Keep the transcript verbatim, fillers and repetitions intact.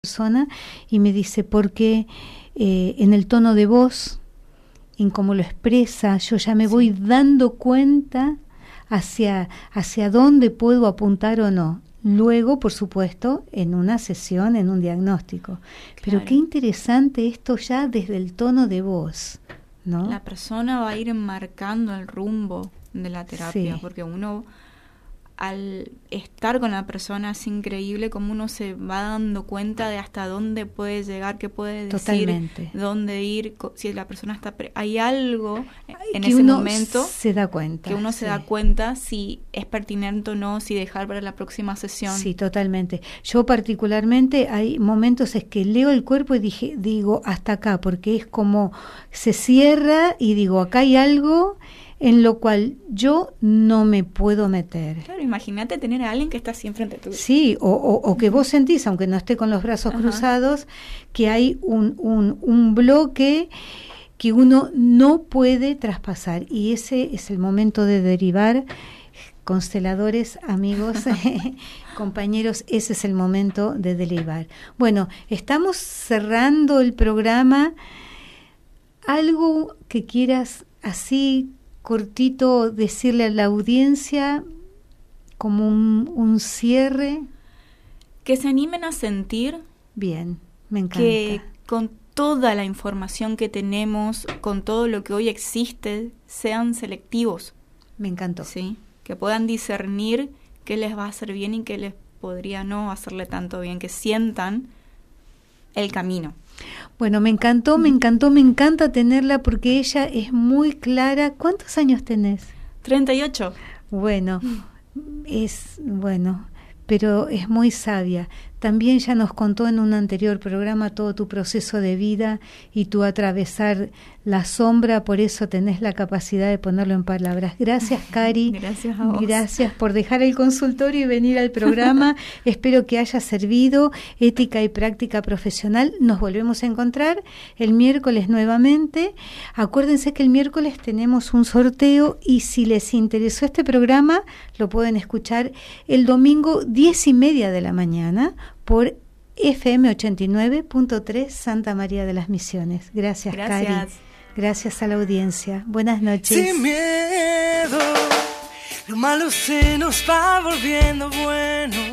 persona y me dice, porque eh, en el tono de voz, en cómo lo expresa, yo ya me sí. voy dando cuenta hacia, hacia dónde puedo apuntar o no. Luego, por supuesto, en una sesión, en un diagnóstico. Claro. Pero qué interesante esto ya desde el tono de voz, ¿no? La persona va a ir marcando el rumbo de la terapia, sí. porque uno, al estar con la persona, es increíble cómo uno se va dando cuenta de hasta dónde puede llegar, qué puede decir, Totalmente. dónde ir, si la persona está... Pre- hay algo en que ese uno momento se da cuenta, que uno sí. se da cuenta si es pertinente o no, si dejar para la próxima sesión. Sí, totalmente. Yo particularmente hay momentos es que leo el cuerpo y dije, digo hasta acá, porque es como se cierra y digo, acá hay algo en lo cual yo no me puedo meter. Claro, imagínate tener a alguien que está siempre frente tuyo. Sí, o, o, o que vos sentís, aunque no esté con los brazos Ajá. cruzados, que hay un, un, un bloque que uno no puede traspasar. Y ese es el momento de derivar. Consteladores, amigos, compañeros, ese es el momento de derivar. Bueno, estamos cerrando el programa. ¿Algo que quieras así cortito decirle a la audiencia como un, un cierre? Que se animen a sentir. Bien, me encanta. Que con toda la información que tenemos, con todo lo que hoy existe, sean selectivos. Me encantó. Sí, que puedan discernir qué les va a hacer bien y qué les podría no hacerle tanto bien, que sientan el camino. Bueno, me encantó, me encantó, me encanta tenerla porque ella es muy clara. ¿Cuántos años tenés? treinta y ocho. Bueno, es bueno, pero es muy sabia. También ya nos contó en un anterior programa todo tu proceso de vida y tu atravesar la sombra, por eso tenés la capacidad de ponerlo en palabras. Gracias, Cari. Gracias a vos. Gracias por dejar el consultorio y venir al programa. Espero que haya servido. Ética y práctica profesional. Nos volvemos a encontrar el miércoles nuevamente. Acuérdense que el miércoles tenemos un sorteo y si les interesó este programa, lo pueden escuchar el domingo diez y media de la mañana por F M ochenta y nueve punto tres Santa María de las Misiones. Gracias, Gracias. Cari. Gracias a la audiencia. Buenas noches. Sin miedo, lo malo se nos va volviendo bueno.